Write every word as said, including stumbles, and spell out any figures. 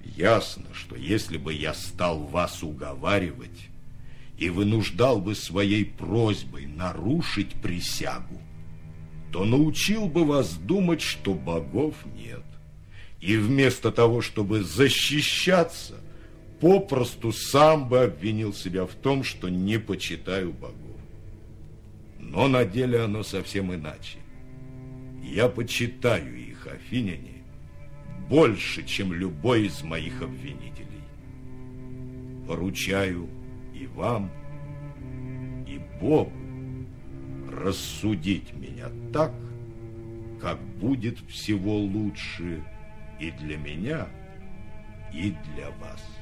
Ясно, что если бы я стал вас уговаривать и вынуждал бы своей просьбой нарушить присягу, то научил бы вас думать, что богов нет. И вместо того, чтобы защищаться, попросту сам бы обвинил себя в том, что не почитаю богов. Но на деле оно совсем иначе. Я почитаю их, афиняне, больше, чем любой из моих обвинителей. Поручаю и вам, и Богу рассудить меня так, как будет всего лучше и для меня, и для вас.